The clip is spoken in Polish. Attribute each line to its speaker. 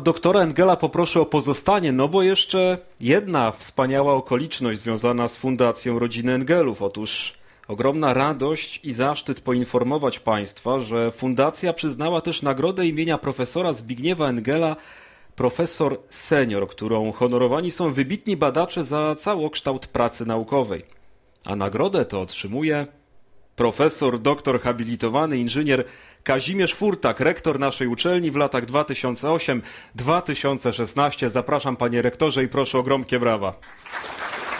Speaker 1: doktora Engela poproszę o pozostanie, no bo jeszcze jedna wspaniała okoliczność związana z Fundacją Rodziny Engelów. Otóż ogromna radość i zaszczyt poinformować Państwa, że Fundacja przyznała też nagrodę imienia profesora Zbigniewa Engela, profesor senior, którą honorowani są wybitni badacze za całokształt pracy naukowej. A nagrodę to otrzymuje profesor, doktor habilitowany inżynier Kazimierz Furtak, rektor naszej uczelni w latach 2008-2016. Zapraszam, panie rektorze, i proszę o gromkie brawa.